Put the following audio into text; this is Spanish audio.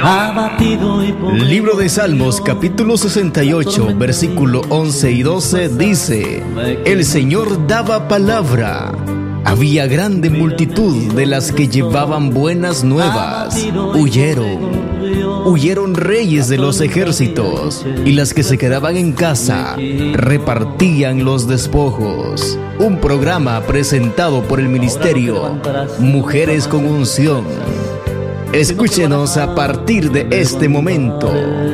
Libro de Salmos, capítulo 68, versículo 11 y 12 dice: El Señor daba palabra. Había grande multitud de las que llevaban buenas nuevas. Huyeron reyes de los ejércitos, y las que se quedaban en casa repartían los despojos. Un programa presentado por el ministerio Mujeres con Unción. Escúchenos a partir de este momento.